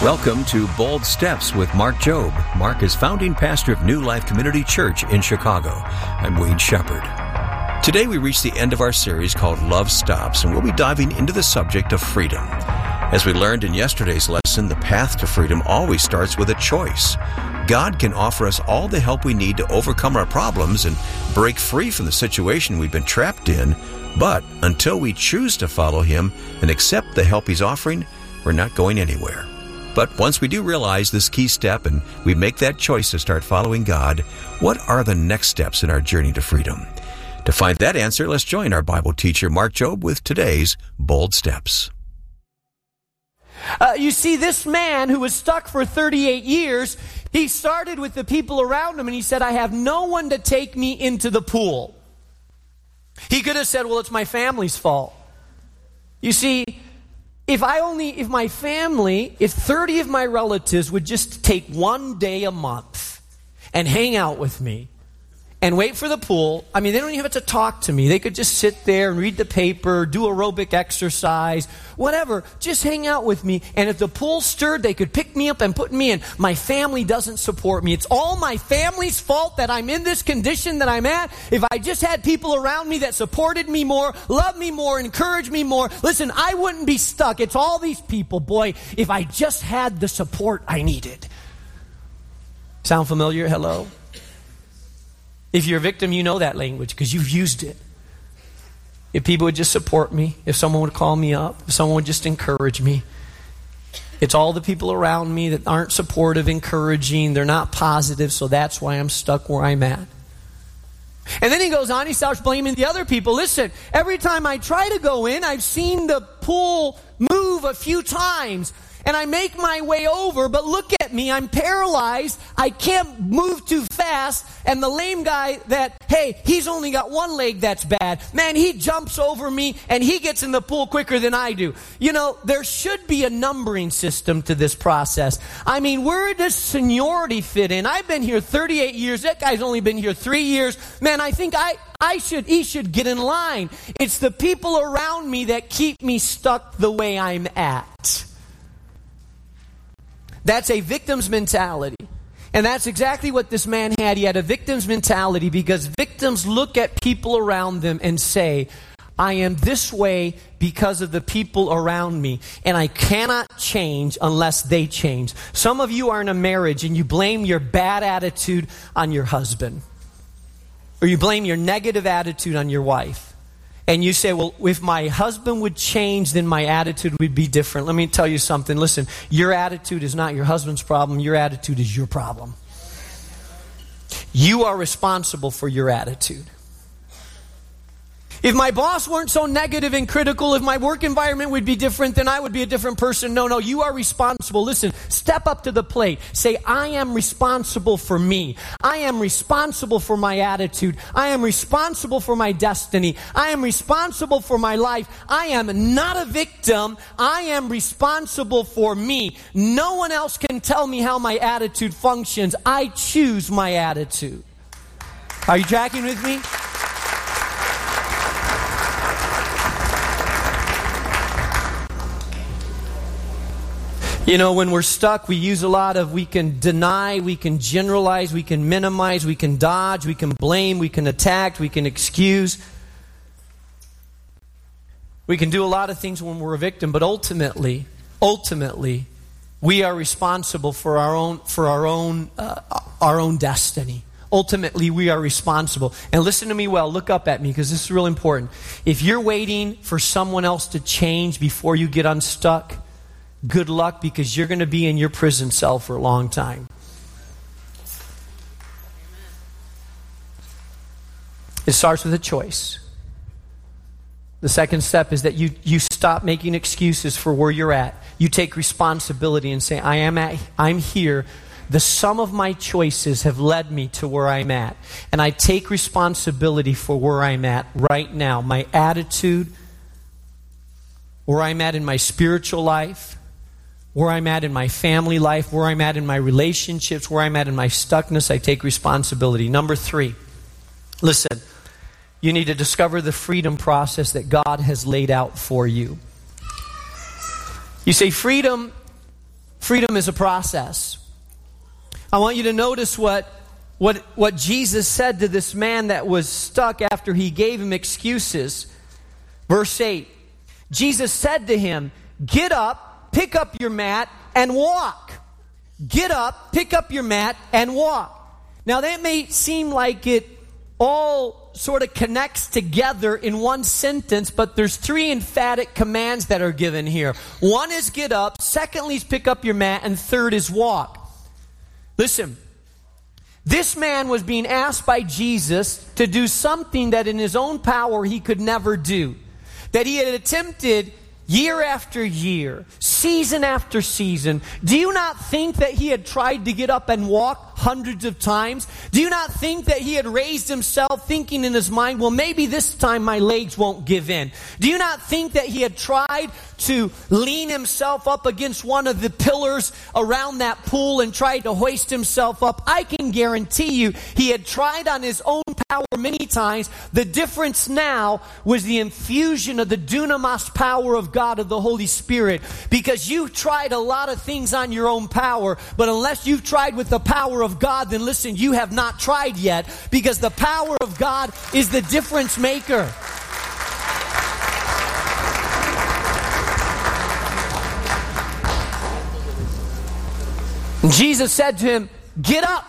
Welcome to Bold Steps with Mark Jobe. Mark is founding pastor of New Life Community Church in Chicago. I'm Wayne Shepherd. Today we reach the end of our series called Love Stops, and we'll be diving into the subject of freedom. As we learned in yesterday's lesson, the path to freedom always starts with a choice. God can offer us all the help we need to overcome our problems and break free from the situation we've been trapped in, but until we choose to follow Him and accept the help He's offering, we're not going anywhere. But once we do realize this key step and we make that choice to start following God, what are the next steps in our journey to freedom? To find that answer, let's join our Bible teacher, Mark Jobe, with today's Bold Steps. You see, this man who was stuck for 38 years, he started with the people around him and he said, I have no one to take me into the pool. He could have said, well, it's my family's fault. You see, if 30 of my relatives would just take one day a month and hang out with me and wait for the pool, they don't even have to talk to me. They could just sit there and read the paper, do aerobic exercise, whatever. Just hang out with me. And if the pool stirred, they could pick me up and put me in. My family doesn't support me. It's all my family's fault that I'm in this condition that I'm at. If I just had people around me that supported me more, loved me more, encouraged me more, listen, I wouldn't be stuck. It's all these people. Boy, if I just had the support I needed. Sound familiar? Hello? If you're a victim, you know that language because you've used it. If people would just support me, if someone would call me up, if someone would just encourage me. It's all the people around me that aren't supportive, encouraging, they're not positive, so that's why I'm stuck where I'm at. And then he goes on, he starts blaming the other people. Listen, every time I try to go in, I've seen the pool move a few times. And I make my way over, but look at me, I'm paralyzed, I can't move too fast, and the lame guy he's only got one leg that's bad. Man, he jumps over me, and he gets in the pool quicker than I do. You know, there should be a numbering system to this process. Where does seniority fit in? I've been here 38 years, that guy's only been here 3 years. Man, I think he should get in line. It's the people around me that keep me stuck the way I'm at. That's a victim's mentality. And that's exactly what this man had. He had a victim's mentality because victims look at people around them and say, I am this way because of the people around me, and I cannot change unless they change. Some of you are in a marriage and you blame your bad attitude on your husband. Or you blame your negative attitude on your wife. And you say, well, if my husband would change, then my attitude would be different. Let me tell you something. Listen, your attitude is not your husband's problem. Your attitude is your problem. You are responsible for your attitude. If my boss weren't so negative and critical, if my work environment would be different, then I would be a different person. No, you are responsible. Listen, step up to the plate. Say, I am responsible for me. I am responsible for my attitude. I am responsible for my destiny. I am responsible for my life. I am not a victim. I am responsible for me. No one else can tell me how my attitude functions. I choose my attitude. Are you tracking with me? You know, when we're stuck, we use we can deny, we can generalize, we can minimize, we can dodge, we can blame, we can attack, we can excuse. We can do a lot of things when we're a victim, but ultimately, we are responsible for our own destiny. Ultimately, we are responsible. And listen to me well, look up at me because this is real important. If you're waiting for someone else to change before you get unstuck, good luck, because you're going to be in your prison cell for a long time. It starts with a choice. The second step is that you stop making excuses for where you're at. You take responsibility and say, I'm here. The sum of my choices have led me to where I'm at. And I take responsibility for where I'm at right now. My attitude, where I'm at in my spiritual life, where I'm at in my family life, where I'm at in my relationships, where I'm at in my stuckness, I take responsibility. Number 3, listen, you need to discover the freedom process that God has laid out for you. You say, freedom Freedom is a process. I want you to notice what Jesus said to this man that was stuck after he gave him excuses. Verse 8, Jesus said to him, "Get up, pick up your mat, and walk." Get up, pick up your mat, and walk. Now that may seem like it all sort of connects together in one sentence, but there's three emphatic commands that are given here. One is get up, secondly is pick up your mat, and third is walk. Listen, this man was being asked by Jesus to do something that in his own power he could never do. That he had attempted year after year, season after season. Do you not think that he had tried to get up and walk hundreds of times? Do you not think that he had raised himself thinking in his mind, well, maybe this time my legs won't give in? Do you not think that he had tried to lean himself up against one of the pillars around that pool and tried to hoist himself up? I can guarantee you he had tried on his own power many times. The difference now was the infusion of the dunamis power of God, of the Holy Spirit. Because you tried a lot of things on your own power, but unless you've tried with the power of God, then listen, you have not tried yet, because the power of God is the difference maker. Jesus said to him, "Get up."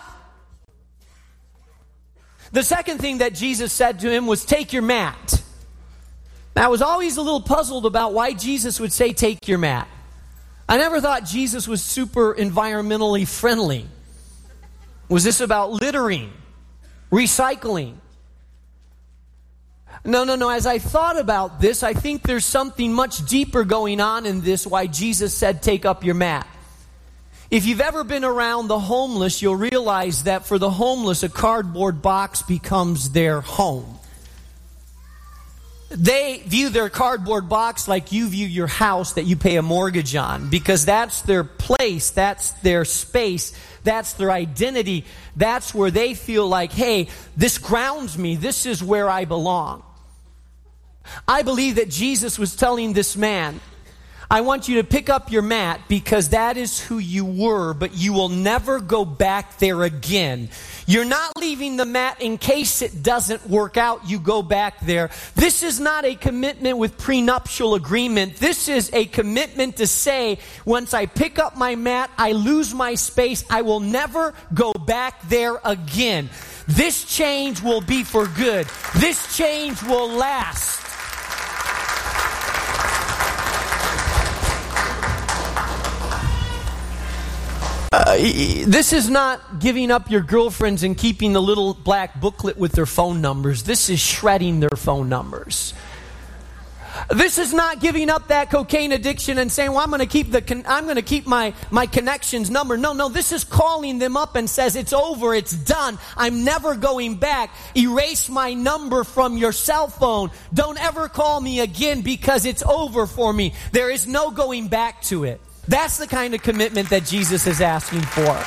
The second thing that Jesus said to him was, "Take your mat." Now, I was always a little puzzled about why Jesus would say, "Take your mat." I never thought Jesus was super environmentally friendly. Was this about littering, recycling? No. As I thought about this, I think there's something much deeper going on in this, why Jesus said, "Take up your mat." If you've ever been around the homeless, you'll realize that for the homeless, a cardboard box becomes their home. They view their cardboard box like you view your house that you pay a mortgage on, because that's their place, that's their space, that's their identity. That's where they feel like, hey, this grounds me, this is where I belong. I believe that Jesus was telling this man, I want you to pick up your mat because that is who you were, but you will never go back there again. You're not leaving the mat in case it doesn't work out, you go back there. This is not a commitment with prenuptial agreement. This is a commitment to say, once I pick up my mat, I lose my space, I will never go back there again. This change will be for good. This change will last. This is not giving up your girlfriends and keeping the little black booklet with their phone numbers. This is shredding their phone numbers. This is not giving up that cocaine addiction and saying, well, I'm going to keep my connections number. No, this is calling them up and says, it's over, it's done. I'm never going back. Erase my number from your cell phone. Don't ever call me again because it's over for me. There is no going back to it. That's the kind of commitment that Jesus is asking for.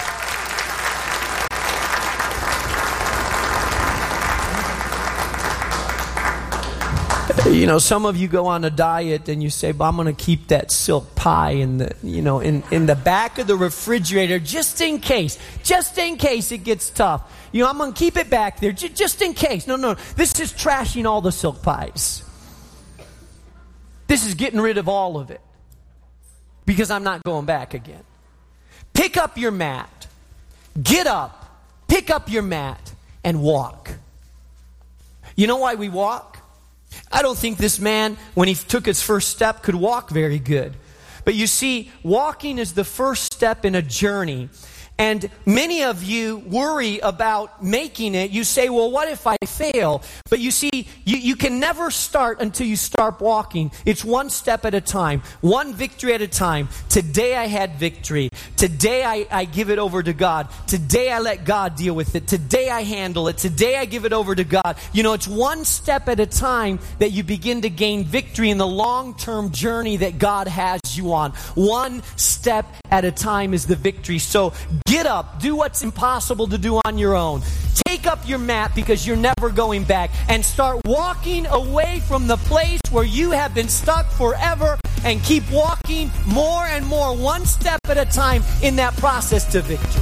You know, some of you go on a diet and you say, "But I'm going to keep that silk pie in the back of the refrigerator just in case it gets tough. You know, I'm going to keep it back there just in case." No. This is trashing all the silk pies. This is getting rid of all of it. Because I'm not going back again. Pick up your mat. Get up. Pick up your mat and walk. You know why we walk? I don't think this man, when he took his first step, could walk very good. But you see, walking is the first step in a journey. And many of you worry about making it. You say, well, what if I fail? But you see, you can never start until you start walking. It's one step at a time, one victory at a time. Today I had victory. Today I give it over to God. Today I let God deal with it. Today I handle it. Today I give it over to God. You know, it's one step at a time that you begin to gain victory in the long-term journey that God has you on. One step at a time is the victory. So get up. Do what's impossible to do on your own. Take up your mat because you're never going back, and start walking away from the place where you have been stuck forever and keep walking more and more, one step at a time in that process to victory.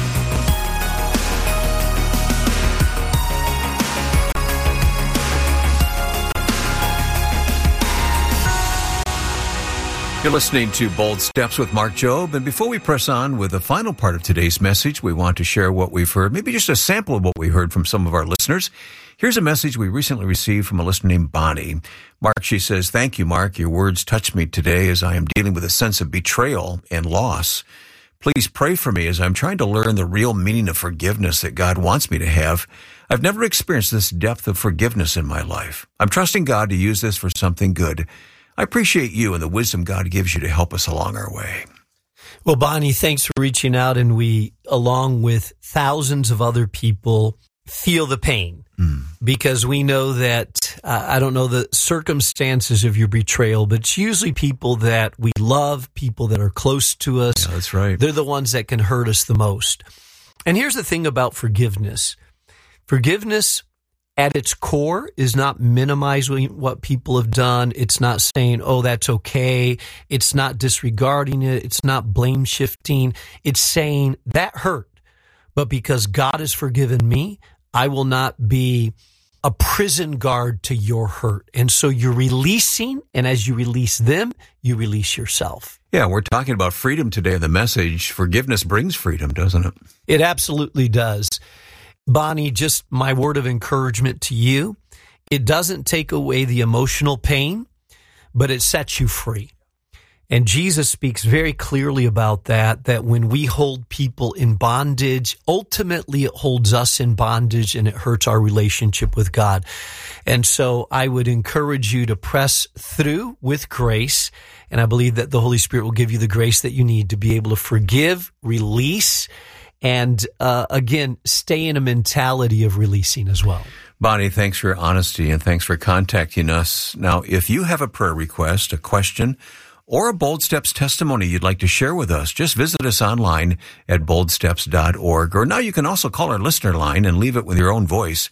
You're listening to Bold Steps with Mark Jobe. And before we press on with the final part of today's message, we want to share what we've heard, maybe just a sample of what we heard from some of our listeners. Here's a message we recently received from a listener named Bonnie. Mark, she says, "Thank you, Mark. Your words touched me today as I am dealing with a sense of betrayal and loss. Please pray for me as I'm trying to learn the real meaning of forgiveness that God wants me to have. I've never experienced this depth of forgiveness in my life. I'm trusting God to use this for something good. I appreciate you and the wisdom God gives you to help us along our way." Well, Bonnie, thanks for reaching out, and we, along with thousands of other people, feel the pain because we know that, I don't know the circumstances of your betrayal, but it's usually people that we love, people that are close to us. Yeah, that's right. They're the ones that can hurt us the most. And here's the thing about forgiveness. Forgiveness at its core is not minimizing what people have done. It's not saying, oh, that's okay. It's not disregarding it. It's not blame shifting. It's saying that hurt, but because God has forgiven me, I will not be a prison guard to your hurt. And so you're releasing, and as you release them, you release yourself. Yeah, we're talking about freedom today. The message, forgiveness brings freedom, doesn't it? It absolutely does. Bonnie, just my word of encouragement to you, it doesn't take away the emotional pain, but it sets you free. And Jesus speaks very clearly about that when we hold people in bondage, ultimately it holds us in bondage and it hurts our relationship with God. And so I would encourage you to press through with grace. And I believe that the Holy Spirit will give you the grace that you need to be able to forgive, release, and again, stay in a mentality of releasing as well. Bonnie, thanks for your honesty and thanks for contacting us. Now, if you have a prayer request, a question, or a Bold Steps testimony you'd like to share with us, just visit us online at boldsteps.org. Or now you can also call our listener line and leave it with your own voice,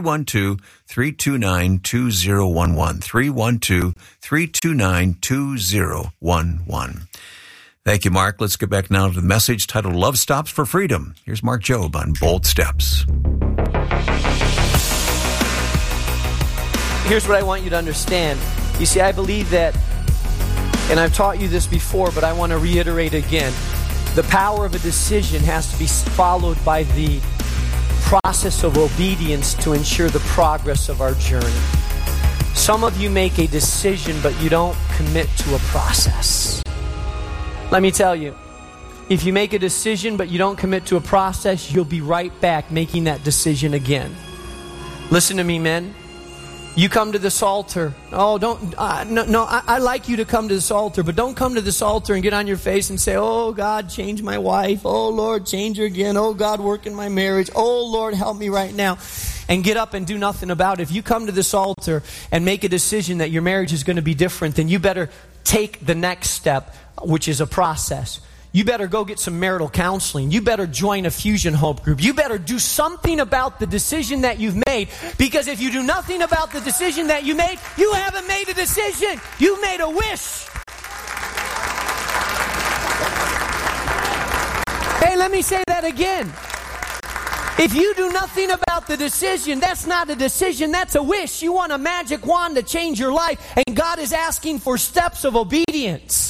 312-329-2011, 312-329-2011. Thank you, Mark. Let's get back now to the message titled Love Stops for Freedom. Here's Mark Jobe on Bold Steps. Here's what I want you to understand. You see, I believe that, and I've taught you this before, but I want to reiterate again. The power of a decision has to be followed by the process of obedience to ensure the progress of our journey. Some of you make a decision, but you don't commit to a process. Let me tell you, if you make a decision, but you don't commit to a process, you'll be right back making that decision again. Listen to me, men. You come to this altar. Oh, I like you to come to this altar, but don't come to this altar and get on your face and say, oh, God, change my wife. Oh, Lord, change her again. Oh, God, work in my marriage. Oh, Lord, help me right now. And get up and do nothing about it. If you come to this altar and make a decision that your marriage is going to be different, then you better take the next step, which is a process. You better go get some marital counseling. You better join a Fusion Hope group. You better do something about the decision that you've made, because if you do nothing about the decision that you made, you haven't made a decision. You made a wish. Hey, let me say that again. If you do nothing about the decision, that's not a decision, that's a wish. You want a magic wand to change your life, and God is asking for steps of obedience.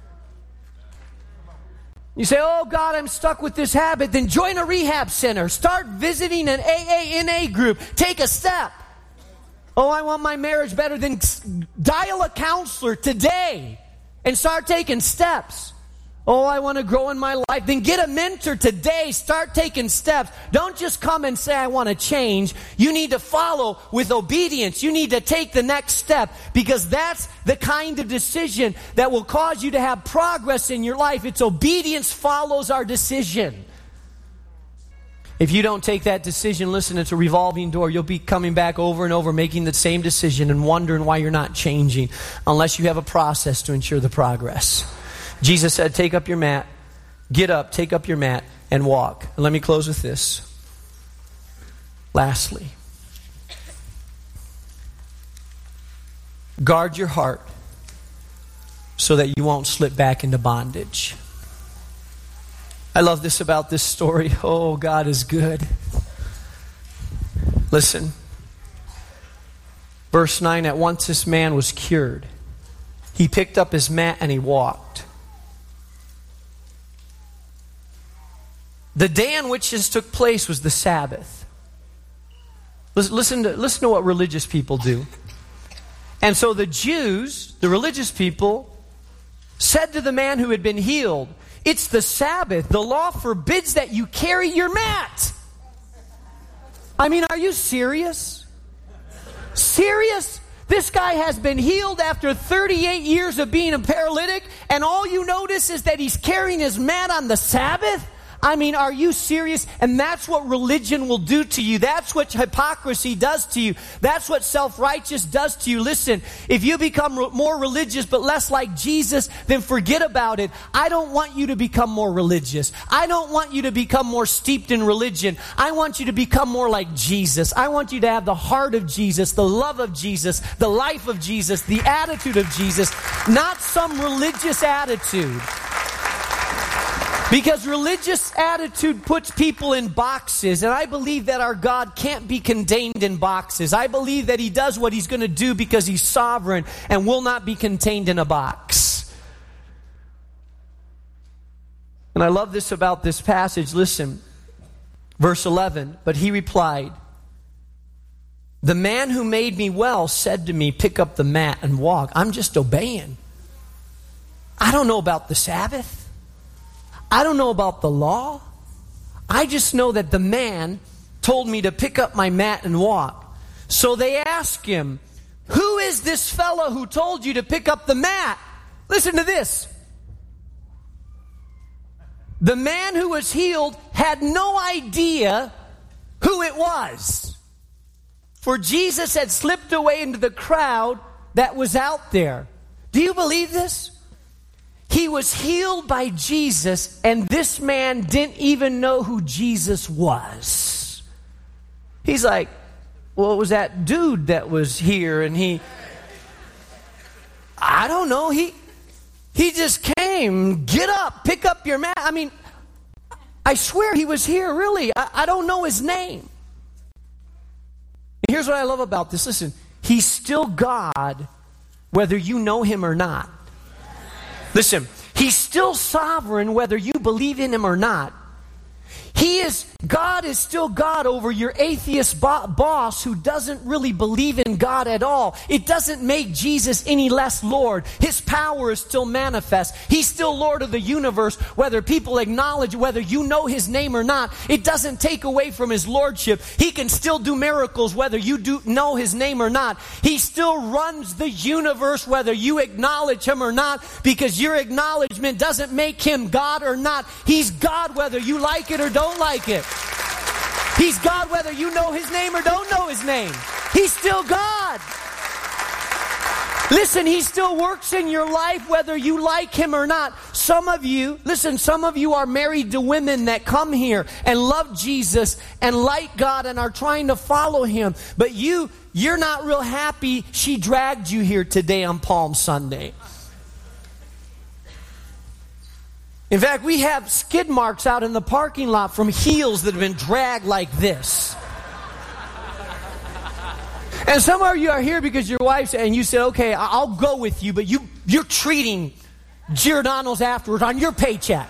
You say, oh, God, I'm stuck with this habit. Then join a rehab center. Start visiting an AANA group. Take a step. Oh, I want my marriage better. Then dial a counselor today and start taking steps. Oh, I want to grow in my life. Then get a mentor today. Start taking steps. Don't just come and say, I want to change. You need to follow with obedience. You need to take the next step, because that's the kind of decision that will cause you to have progress in your life. It's obedience follows our decision. If you don't take that decision, listen, it's a revolving door. You'll be coming back over and over, making the same decision and wondering why you're not changing unless you have a process to ensure the progress. Jesus said, take up your mat, get up, take up your mat, and walk. And let me close with this. Lastly, guard your heart so that you won't slip back into bondage. I love this about this story. Oh, God is good. Listen. Verse 9, at once this man was cured. He picked up his mat and he walked. The day on which this took place was the Sabbath. Listen to what religious people do. And so the Jews, the religious people, said to the man who had been healed, "It's the Sabbath. The law forbids that you carry your mat." I mean, are you serious? Serious? This guy has been healed after 38 years of being a paralytic, and all you notice is that he's carrying his mat on the Sabbath? I mean, are you serious? And that's what religion will do to you. That's what hypocrisy does to you. That's what self-righteous does to you. Listen, if you become more religious but less like Jesus, then forget about it. I don't want you to become more religious. I don't want you to become more steeped in religion. I want you to become more like Jesus. I want you to have the heart of Jesus, the love of Jesus, the life of Jesus, the attitude of Jesus, not some religious attitude. Because religious attitude puts people in boxes, and I believe that our God can't be contained in boxes. I believe that He does what He's going to do because He's sovereign and will not be contained in a box. And I love this about this passage. Listen, verse 11, but he replied, "The man who made me well said to me, 'Pick up the mat and walk.'" I'm just obeying. I don't know about the Sabbath. I don't know about the law. I just know that the man told me to pick up my mat and walk. So they ask him, "Who is this fellow who told you to pick up the mat?" Listen to this. The man who was healed had no idea who it was. For Jesus had slipped away into the crowd that was out there. Do you believe this? He was healed by Jesus, and this man didn't even know who Jesus was. He's like, "Well, it was that dude that was here, and I don't know, he just came, get up, pick up your mat." I mean, I swear he was here, really. I don't know his name. Here's what I love about this. Listen, He's still God, whether you know Him or not. Listen, He's still sovereign whether you believe in Him or not. God is still God over your atheist boss who doesn't really believe in God at all. It doesn't make Jesus any less Lord. His power is still manifest. He's still Lord of the universe, whether people acknowledge, whether you know His name or not. It doesn't take away from His lordship. He can still do miracles whether you do know His name or not. He still runs the universe whether you acknowledge Him or not, because your acknowledgement doesn't make Him God or not. He's God whether you like it or don't like it. He's God whether you know His name or don't know His name. He's still God. Listen, He still works in your life whether you like Him or not. Some of you are married to women that come here and love Jesus and like God and are trying to follow Him. But you're not real happy she dragged you here today on Palm Sunday. In fact, we have skid marks out in the parking lot from heels that have been dragged like this. And some of you are here because your wife, and you said, "Okay, I'll go with you," but you're treating Giordano's afterwards on your paycheck.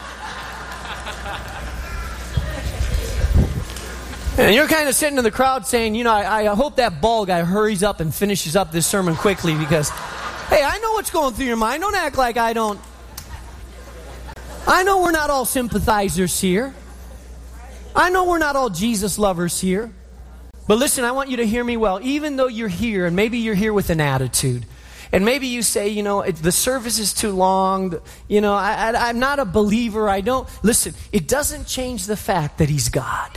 And you're kind of sitting in the crowd saying, I hope that bald guy hurries up and finishes up this sermon quickly because, hey, I know what's going through your mind. Don't act like I don't. I know we're not all sympathizers here. I know we're not all Jesus lovers here. But listen, I want you to hear me well. Even though you're here, and maybe you're here with an attitude, and maybe you say, the service is too long, I'm not a believer, listen, it doesn't change the fact that He's God.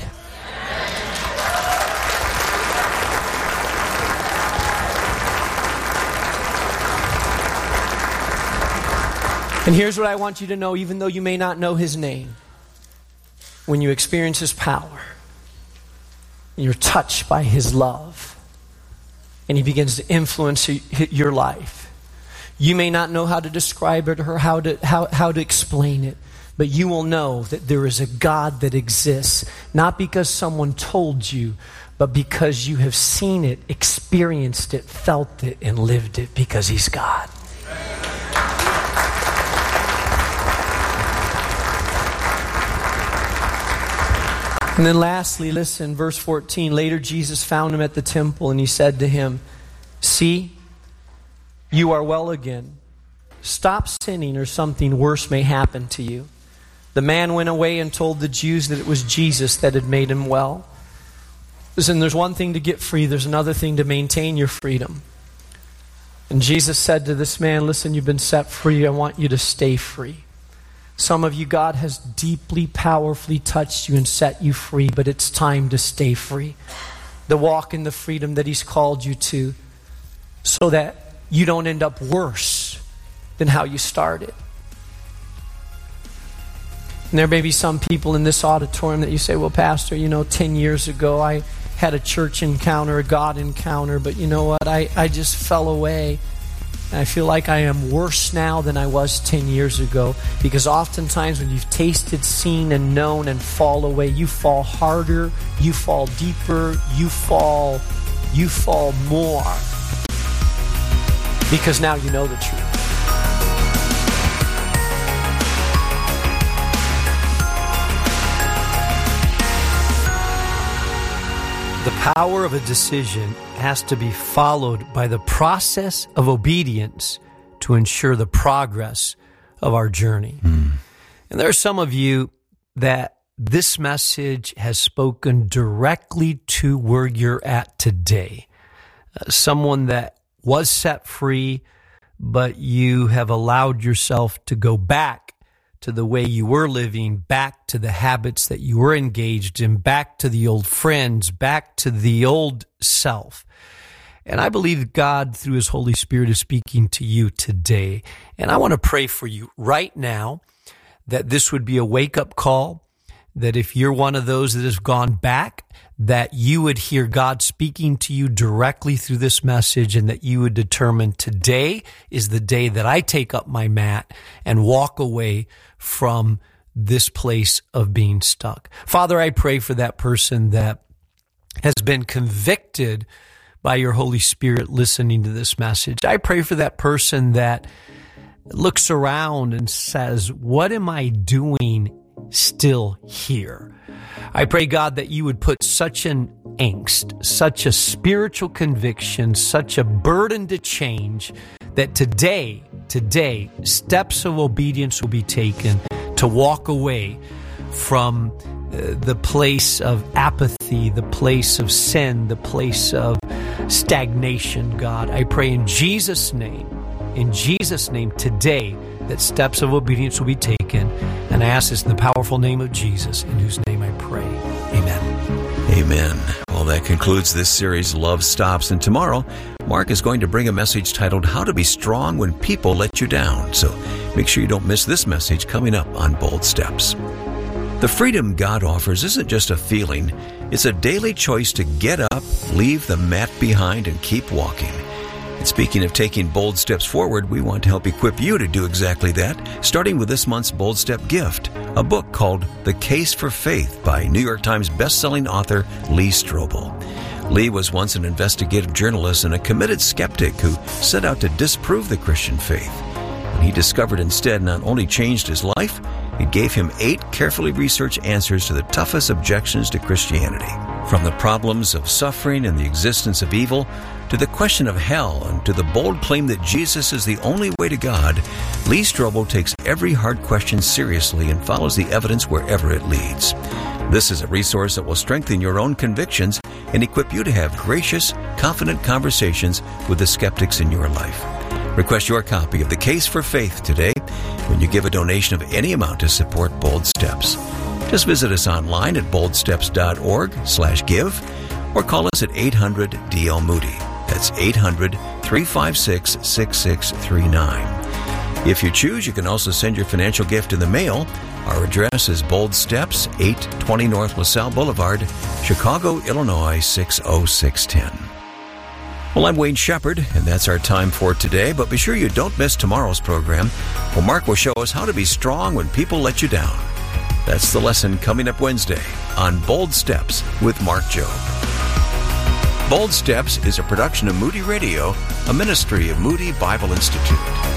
And here's what I want you to know, even though you may not know His name. When you experience His power, and you're touched by His love, and He begins to influence your life, You may not know how to describe it or how to explain it, but you will know that there is a God that exists, not because someone told you, but because you have seen it, experienced it, felt it, and lived it, because He's God. And then lastly, listen, verse 14. Later Jesus found him at the temple, and He said to him, "See, you are well again. Stop sinning, or something worse may happen to you." The man went away and told the Jews that it was Jesus that had made him well. Listen, there's one thing to get free. There's another thing to maintain your freedom. And Jesus said to this man, "Listen, you've been set free. I want you to stay free." Some of you, God has deeply, powerfully touched you and set you free, but it's time to stay free. To walk in the freedom that He's called you to, so that you don't end up worse than how you started. And there may be some people in this auditorium that you say, "Well, Pastor, 10 years ago I had a church encounter, a God encounter, but you know what? I just fell away. And I feel like I am worse now than I was 10 years ago." Because oftentimes when you've tasted, seen, and known and fall away, you fall harder, you fall deeper, you fall more. Because now you know the truth. The power of a decision has to be followed by the process of obedience to ensure the progress of our journey. And there are some of you that this message has spoken directly to where you're at today. Someone that was set free, but you have allowed yourself to go back to the way you were living, back to the habits that you were engaged in, back to the old friends, back to the old self. And I believe God, through His Holy Spirit, is speaking to you today. And I want to pray for you right now that this would be a wake-up call, that if you're one of those that has gone back, that you would hear God speaking to you directly through this message, and that you would determine today is the day that I take up my mat and walk away from this place of being stuck. Father, I pray for that person that has been convicted by your Holy Spirit listening to this message. I pray for that person that looks around and says, "What am I doing still here?" I pray, God, that you would put such an angst, such a spiritual conviction, such a burden to change, that today, steps of obedience will be taken to walk away from the place of apathy, the place of sin, the place of stagnation, God. I pray in Jesus' name today, that steps of obedience will be taken. And I ask this in the powerful name of Jesus, in whose name I pray. Amen. Amen. Well, that concludes this series, Love Stops. And tomorrow, Mark is going to bring a message titled, How to Be Strong When People Let You Down. So make sure you don't miss this message coming up on Bold Steps. The freedom God offers isn't just a feeling. It's a daily choice to get up, leave the mat behind, and keep walking. And speaking of taking bold steps forward, we want to help equip you to do exactly that, starting with this month's Bold Step gift, a book called The Case for Faith by New York Times bestselling author Lee Strobel. Lee was once an investigative journalist and a committed skeptic who set out to disprove the Christian faith. When he discovered instead not only changed his life, it gave him 8 carefully researched answers to the toughest objections to Christianity. From the problems of suffering and the existence of evil, to the question of hell, and to the bold claim that Jesus is the only way to God, Lee Strobel takes every hard question seriously and follows the evidence wherever it leads. This is a resource that will strengthen your own convictions and equip you to have gracious, confident conversations with the skeptics in your life. Request your copy of The Case for Faith today when you give a donation of any amount to support Bold Steps. Just visit us online at boldsteps.org/give or call us at 800-DL-MOODY. That's 800-356-6639. If you choose, you can also send your financial gift in the mail. Our address is Bold Steps, 820 North LaSalle Boulevard, Chicago, Illinois, 60610. Well, I'm Wayne Shepherd, and that's our time for today. But be sure you don't miss tomorrow's program, where Mark will show us how to be strong when people let you down. That's the lesson coming up Wednesday on Bold Steps with Mark Jobe. Bold Steps is a production of Moody Radio, a ministry of Moody Bible Institute.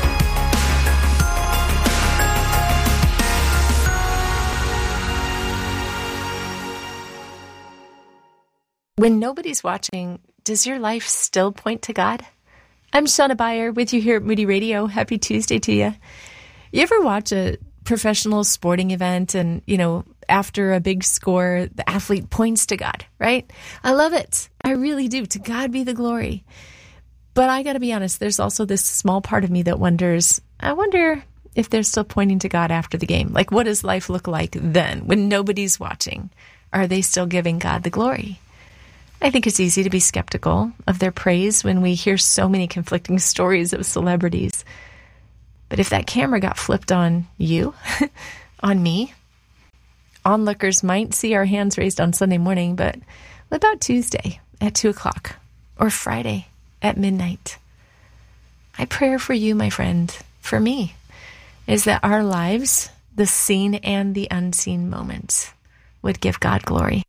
When nobody's watching, does your life still point to God? I'm Shauna Beyer with you here at Moody Radio. Happy Tuesday to you. You ever watch a professional sporting event and, after a big score, the athlete points to God, right? I love it. I really do. To God be the glory. But I got to be honest, there's also this small part of me that wonders, I wonder if they're still pointing to God after the game. Like, what does life look like then when nobody's watching? Are they still giving God the glory? I think it's easy to be skeptical of their praise when we hear so many conflicting stories of celebrities. But if that camera got flipped on you, on me, onlookers might see our hands raised on Sunday morning, but what about Tuesday at 2 o'clock or Friday at midnight? My prayer for you, my friend, for me, is that our lives, the seen and the unseen moments, would give God glory.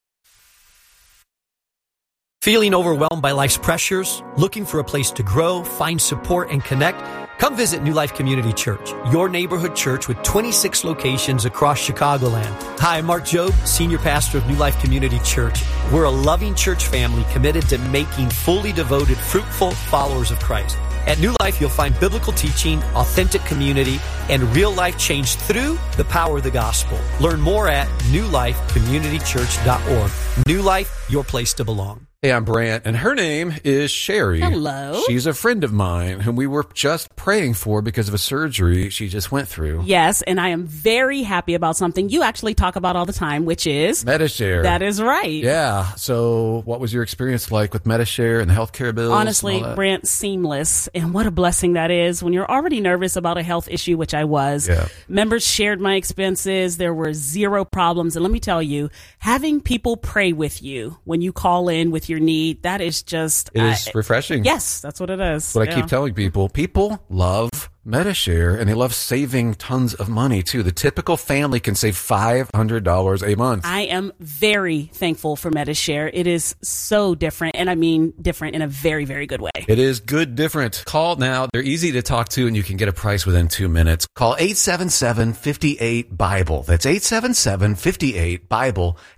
Feeling overwhelmed by life's pressures? Looking for a place to grow, find support, and connect? Come visit New Life Community Church, your neighborhood church with 26 locations across Chicagoland. Hi, I'm Mark Jobe, Senior Pastor of New Life Community Church. We're a loving church family committed to making fully devoted, fruitful followers of Christ. At New Life, you'll find biblical teaching, authentic community, and real life change through the power of the gospel. Learn more at newlifecommunitychurch.org. New Life, your place to belong. Hey, I'm Brant, and her name is Sherry. Hello. She's a friend of mine whom we were just praying for because of a surgery she just went through. Yes, and I am very happy about something you actually talk about all the time, which is Medi-Share. That is right. Yeah. So what was your experience like with Medi-Share and the healthcare bills? Honestly, Brant, seamless. And what a blessing that is when you're already nervous about a health issue, which I was. Yeah. Members shared my expenses. There were zero problems. And let me tell you, having people pray with you when you call in with your need, that is just... It is refreshing. Yes, that's what it is. What I keep telling people. People love Medi-Share, and they love saving tons of money, too. The typical family can save $500 a month. I am very thankful for Medi-Share. It is so different, and I mean different in a very, very good way. It is good different. Call now. They're easy to talk to, and you can get a price within 2 minutes. Call 877-58-BIBLE. That's 877-58-BIBLE.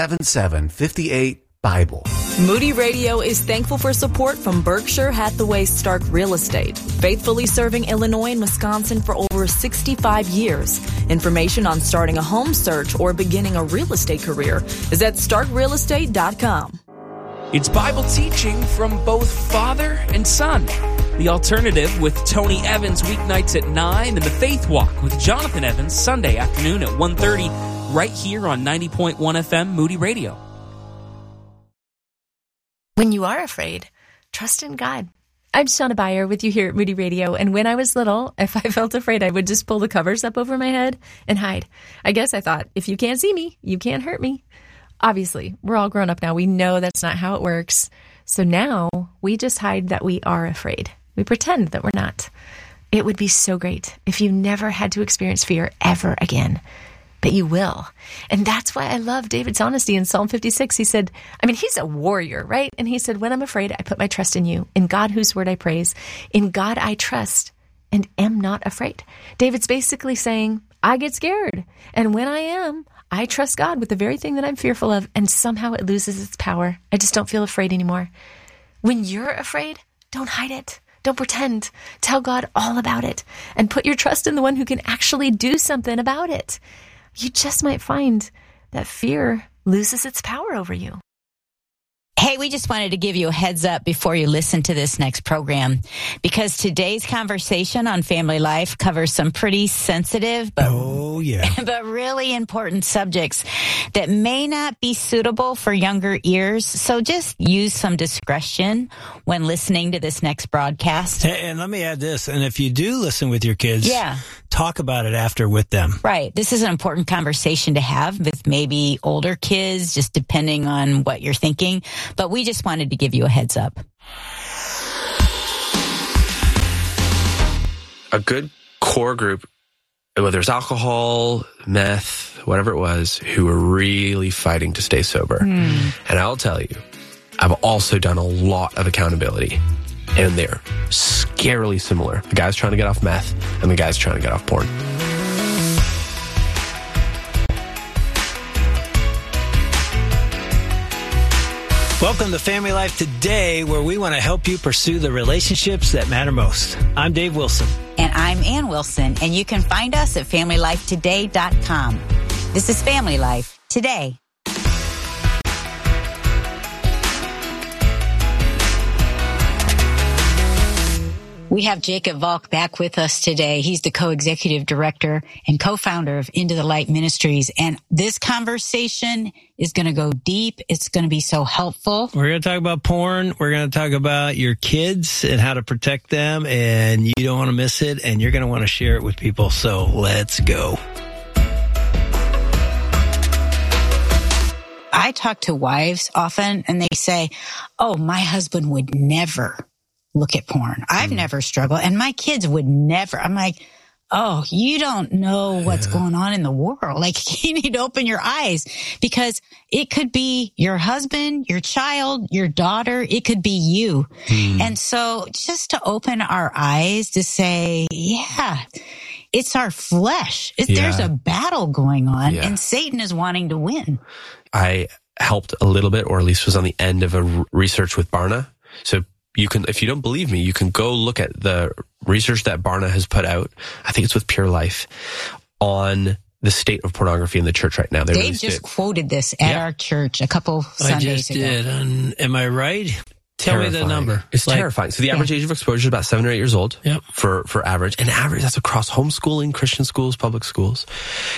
877-58-BIBLE. Moody Radio is thankful for support from Berkshire Hathaway Stark Real Estate, faithfully serving Illinois and Wisconsin for over 65 years. Information on starting a home search or beginning a real estate career is at starkrealestate.com. It's Bible teaching from both Father and Son. The Alternative with Tony Evans weeknights at 9 and The Faith Walk with Jonathan Evans Sunday afternoon at 1:30 right here on 90.1 FM Moody Radio. When you are afraid, trust in God. I'm Shauna Beyer with you here at Moody Radio, and when I was little, if I felt afraid, I would just pull the covers up over my head and hide. I guess I thought, if you can't see me, you can't hurt me. Obviously, we're all grown up now. We know that's not how it works. So now we just hide that we are afraid. We pretend that we're not. It would be so great if you never had to experience fear ever again. But you will. And that's why I love David's honesty in Psalm 56. He said, he's a warrior, right? And he said, when I'm afraid, I put my trust in you, in God whose word I praise. In God I trust and am not afraid. David's basically saying, I get scared. And when I am, I trust God with the very thing that I'm fearful of, and somehow it loses its power. I just don't feel afraid anymore. When you're afraid, don't hide it. Don't pretend. Tell God all about it and put your trust in the one who can actually do something about it. You just might find that fear loses its power over you. Hey, we just wanted to give you a heads up before you listen to this next program, because today's conversation on family life covers some pretty sensitive, but really important subjects that may not be suitable for younger ears. So just use some discretion when listening to this next broadcast. And let me add this. And if you do listen with your kids, talk about it after with them. Right. This is an important conversation to have with maybe older kids, just depending on what you're thinking. But we just wanted to give you a heads up. a good core group, whether it's alcohol, meth, whatever it was, who were really fighting to stay sober. And I'll tell you, I've also done a lot of accountability, and they're scarily similar. The guy's trying to get off meth, and the guy's trying to get off porn. Welcome to Family Life Today, where we want to help you pursue the relationships that matter most. I'm Dave Wilson. And I'm Ann Wilson, and you can find us at FamilyLifeToday.com. This is Family Life Today. We have Jacob Volk back with us today. He's the co-executive director and co-founder of Into the Light Ministries. And this conversation is going to go deep. It's going to be so helpful. We're going to talk about porn. We're going to talk about your kids and how to protect them. And you don't want to miss it. And you're going to want to share it with people. So let's go. I talk to wives often and they say, oh, my husband would never look at porn. I've never struggled, and my kids would never. I'm like, oh, you don't know what's going on in the world. Like, you need to open your eyes, because it could be your husband, your child, your daughter. It could be you. And so just to open our eyes to say, yeah, it's our flesh. There's a battle going on, and Satan is wanting to win. I helped a little bit, or at least was on the end of a research with Barna. So you can, if you don't believe me, you can go look at the research that Barna has put out. I think it's with Pure Life, on the state of pornography in the church right now. Dave just quoted this at our church a couple Sundays ago. I just did. Am I right? Tell me the number. It's terrifying. So the average age of exposure is about 7 or 8 years old for average. And average, that's across homeschooling, Christian schools, public schools.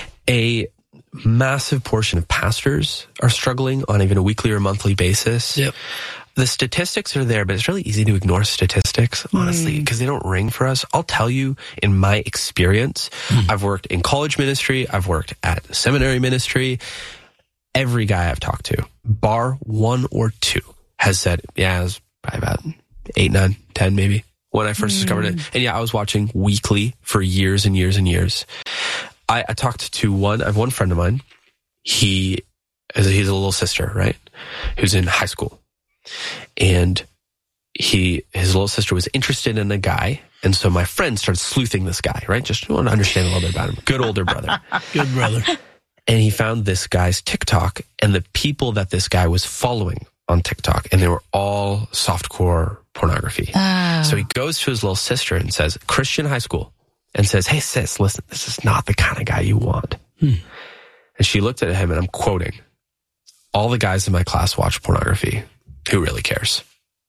A massive portion of pastors are struggling on even a weekly or monthly basis. The statistics are there, but it's really easy to ignore statistics, honestly, because they don't ring for us. I'll tell you, in my experience, I've worked in college ministry, I've worked at seminary ministry. Every guy I've talked to, bar one or two, has said, yeah, it was probably about 8, 9, 10 maybe, when I first discovered it. And I was watching weekly for years and years and years. I talked to I have one friend of mine. He's a little sister, right? Who's in high school. And his little sister was interested in a guy. And so my friend started sleuthing this guy, right? Just want to understand a little bit about him. Good older brother. Good brother. And he found this guy's TikTok and the people that this guy was following on TikTok. And they were all softcore pornography. So he goes to his little sister and says, Christian high school, and says, hey, sis, listen, this is not the kind of guy you want. And she looked at him, and I'm quoting, all the guys in my class watch pornography. Who really cares?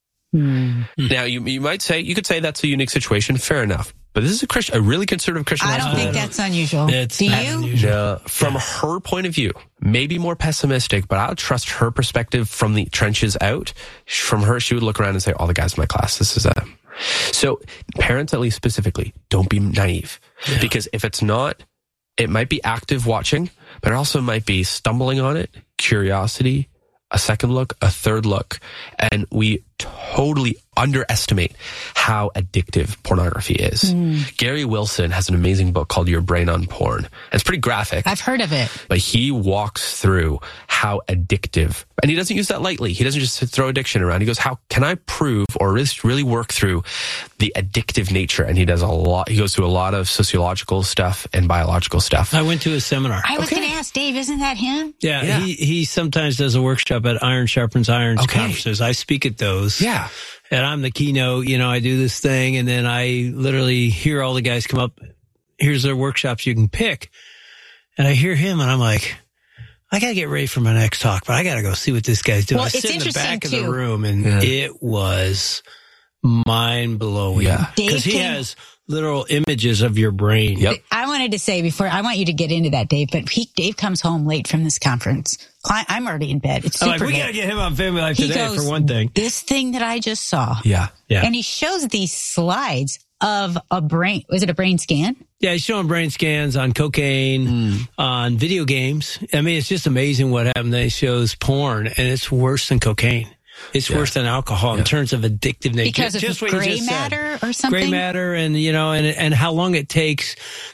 Now, you might say, you could say that's a unique situation. Fair enough. But this is a really conservative Christian. I don't think that's unusual. Do you? Unusual. From her point of view, maybe more pessimistic, but I'll trust her perspective from the trenches out. From her, she would look around and say, all the guys in my class, this is them. So parents, at least specifically, don't be naive. Because if it's not, it might be active watching, but it also might be stumbling on it, curiosity, a second look, a third look. And we totally underestimate how addictive pornography is. Gary Wilson has an amazing book called Your Brain on Porn. It's pretty graphic. I've heard of it. But he walks through how addictive, and he doesn't use that lightly. He doesn't just throw addiction around. He goes, how can I prove or really work through the addictive nature? And he does a lot. He goes through a lot of sociological stuff and biological stuff. I went to a seminar. I was going to ask Dave, isn't that him? Yeah. He sometimes does a workshop at Iron Sharpens Irons conferences. I speak at those. Yeah. And I'm the keynote, I do this thing, and then I literally hear all the guys come up. Here's their workshops you can pick. And I hear him, and I'm like, I got to get ready for my next talk, but I got to go see what this guy's doing. Well, I sit in the back of the room, and it was mind-blowing. Yeah. Because he has literal images of your brain. Yep. I wanted to say before, I want you to get into that, Dave, but Dave comes home late from this conference. I'm already in bed. It's super we got to get him on Family Life Today for one thing. This thing that I just saw. Yeah. And he shows these slides of a brain. Was it a brain scan? Yeah, he's showing brain scans on cocaine, on video games. I mean, it's just amazing what happened. He shows porn, and it's worse than cocaine. It's worse than alcohol in terms of addictive nature. Because of just gray matter or something? Gray matter and, and how long it takes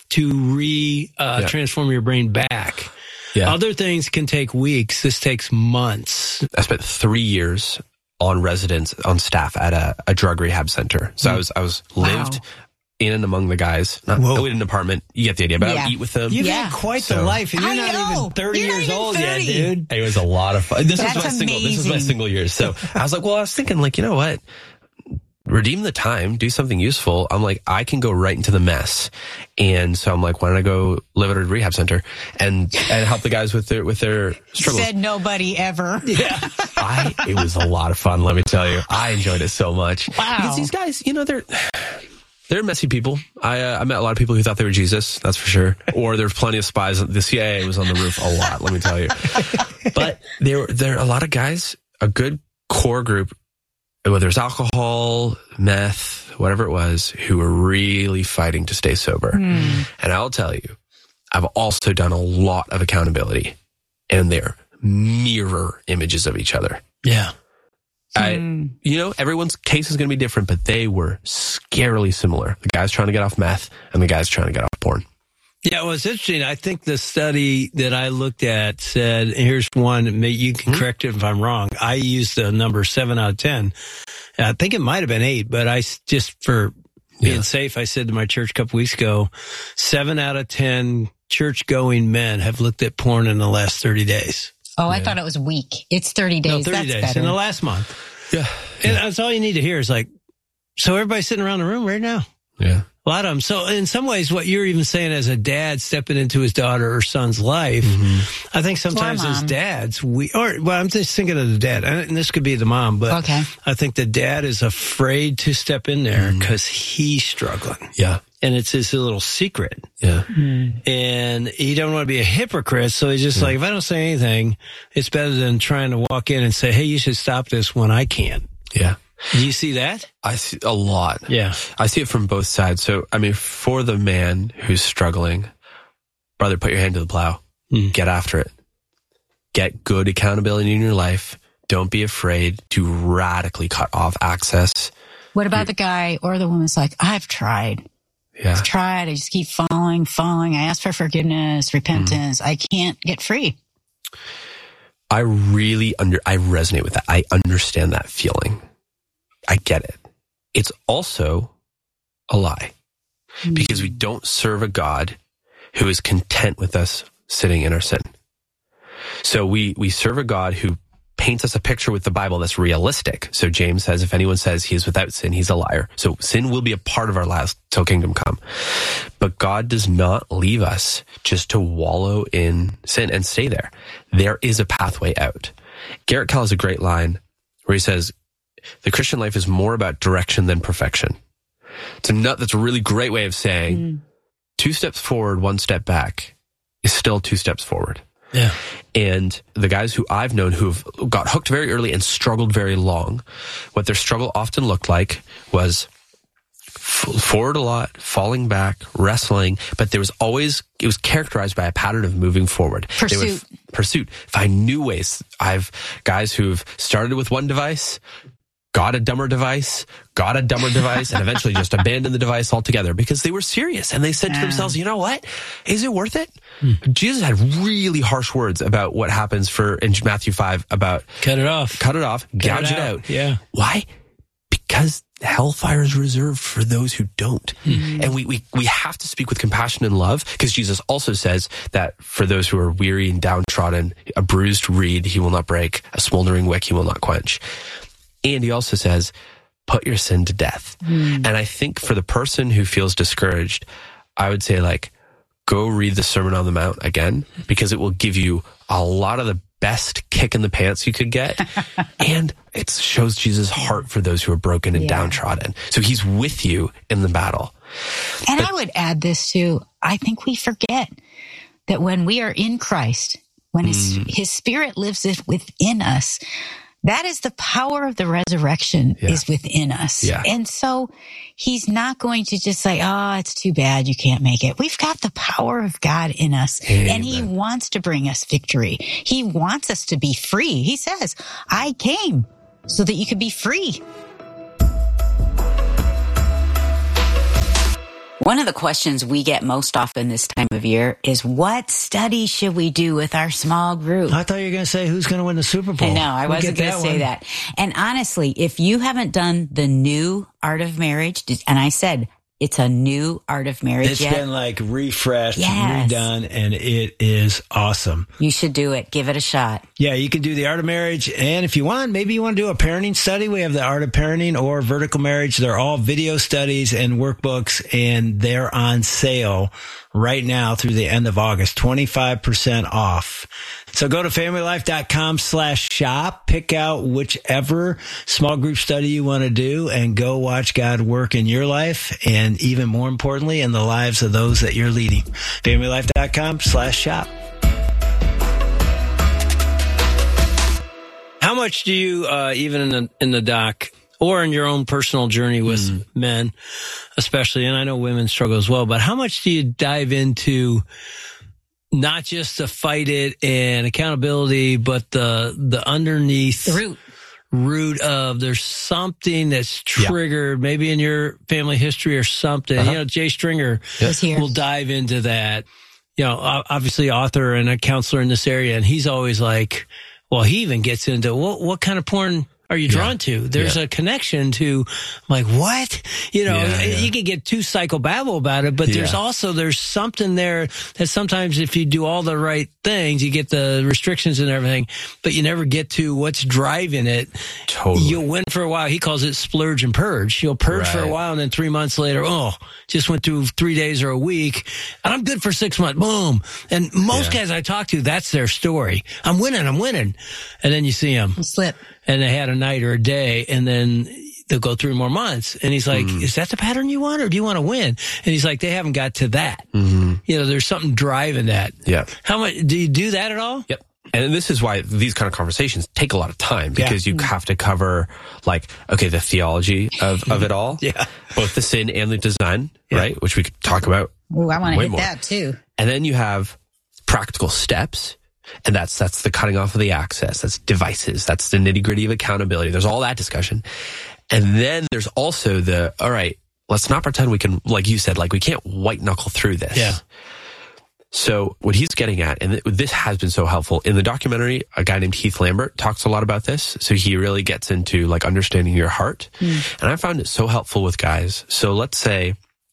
to transform your brain back. Yeah. Other things can take weeks. This takes months. I spent 3 years on staff at a drug rehab center. So I was lived in and among the guys. Not in an apartment. You get the idea. But I would eat with them. You've had quite the life, and you're not even 30 years old yet, dude. It was a lot of fun. This was my single year. So I was like, I was thinking, you know what? Redeem the time, do something useful. I'm like, I can go right into the mess. And so I'm like, why don't I go live at a rehab center and help the guys with their struggles? Said nobody ever. Yeah. It was a lot of fun, let me tell you. I enjoyed it so much. Wow. Because these guys, they're messy people. I met a lot of people who thought they were Jesus, that's for sure. Or there's plenty of spies. The CIA was on the roof a lot, let me tell you. But there are a lot of guys, a good core group, whether it's alcohol, meth, whatever it was, who were really fighting to stay sober. And I'll tell you, I've also done a lot of accountability, and they're mirror images of each other. Yeah. Everyone's case is going to be different, but they were scarily similar. The guy's trying to get off meth, and the guy's trying to get off porn. Yeah, well, it's interesting. I think the study that I looked at said, here's one, you can correct it if I'm wrong. I used the number 7 out of 10. I think it might have been 8, but just for being safe, I said to my church a couple weeks ago, 7 out of 10 church-going men have looked at porn in the last 30 days. Oh, I thought it was week. It's 30 days. No, 30 That's days. better. In the last month. Yeah. And that's all you need to hear is so everybody's sitting around the room right now. Yeah. A lot of them. So in some ways, what you're even saying as a dad stepping into his daughter or son's life, I think sometimes as dads, I'm just thinking of the dad, and this could be the mom, but I think the dad is afraid to step in there because he's struggling. Yeah. And it's his little secret. Yeah. And he don't want to be a hypocrite. So he's just if I don't say anything, it's better than trying to walk in and say, hey, you should stop this when I can't. Yeah. Do you see that? I see a lot. Yeah. I see it from both sides. So, for the man who's struggling, brother, put your hand to the plow. Get after it. Get good accountability in your life. Don't be afraid to radically cut off access. What about the guy or the woman's like, I've tried. Yeah. I've tried. I just keep falling. I ask for forgiveness, repentance. I can't get free. I really I resonate with that. I understand that feeling. I get it. It's also a lie because we don't serve a God who is content with us sitting in our sin. So we serve a God who paints us a picture with the Bible that's realistic. So James says, if anyone says he is without sin, he's a liar. So sin will be a part of our lives till kingdom come. But God does not leave us just to wallow in sin and stay there. There is a pathway out. Garrett Kell has a great line where he says, the Christian life is more about direction than perfection. That's a really great way of saying 2 steps forward, 1 step back is still 2 steps forward. Yeah. And the guys who I've known who've got hooked very early and struggled very long, what their struggle often looked like was forward a lot, falling back, wrestling, but it was characterized by a pattern of moving forward. Pursuit. Find new ways. I've guys who've started with one device, got a dumber device, and eventually just abandoned the device altogether because they were serious. And they said to themselves, you know what? Is it worth it? Jesus had really harsh words about what happens in Matthew 5 about cut it off, gouge it out. Yeah. Why? Because hellfire is reserved for those who don't. And we have to speak with compassion and love because Jesus also says that for those who are weary and downtrodden, a bruised reed he will not break, a smoldering wick he will not quench. And he also says, put your sin to death. And I think for the person who feels discouraged, I would say go read the Sermon on the Mount again, because it will give you a lot of the best kick in the pants you could get. And it shows Jesus' heart for those who are broken and downtrodden. So he's with you in the battle. And I would add this too. I think we forget that when we are in Christ, when his Spirit lives within us, that is the power of the resurrection is within us. Yeah. And so he's not going to just say, it's too bad you can't make it. We've got the power of God in us. Amen. And he wants to bring us victory. He wants us to be free. He says, I came so that you could be free. One of the questions we get most often this time of year is, what study should we do with our small group? I thought you were going to say, who's going to win the Super Bowl? I know, I wasn't going to say that. And honestly, if you haven't done the new Art of Marriage, and I said, it's a new Art of Marriage It's been like refreshed, redone, and it is awesome. You should do it. Give it a shot. Yeah, you can do the Art of Marriage. And if you want, maybe you want to do a parenting study. We have the Art of Parenting or Vertical Marriage. They're all video studies and workbooks, and they're on sale right now through the end of August, 25% off. So go to familylife.com/shop, pick out whichever small group study you want to do, and go watch God work in your life, and even more importantly, in the lives of those that you're leading. familylife.com/shop. How much do you, even in the doc, or in your own personal journey with men, especially, and I know women struggle as well, but how much do you dive into not just to fight it and accountability, but the underneath the root of there's something that's triggered, maybe in your family history or something. You know, Jay Stringer will dive into that. You know, obviously author and a counselor in this area, and he's always like, well, he even gets into what kind of porn are you drawn to? There's a connection to, like, what? You know, you can get too psychobabble about it, but there's something there that sometimes if you do all the right things, you get the restrictions and everything, but you never get to what's driving it. Totally. You'll win for a while. He calls it splurge and purge. You'll purge for a while, and then 3 months later, just went through 3 days or a week, and I'm good for 6 months. Boom. And most guys I talk to, that's their story. I'm winning. And then you see them slip. And they had a night or a day, and then they'll go 3 more months. And he's like, is that the pattern you want, or do you want to win? And he's like, they haven't got to that. You know, there's something driving that. Yeah. How much do you do that at all? Yep. And this is why these kind of conversations take a lot of time, because you have to cover, like, okay, the theology of it all. Both the sin and the design, right? Which we could talk about. Ooh, I want to hit more. that too. And then you have practical steps. And that's the cutting off of the access. That's devices. That's the nitty gritty of accountability. There's all that discussion. And then there's also all right, let's not pretend we can, like you said, like we can't white knuckle through this. Yeah. So what he's getting at, and this has been so helpful in the documentary, a guy named Heath Lambert talks a lot about this. So he really gets into like understanding your heart. And I found it so helpful with guys. So let's say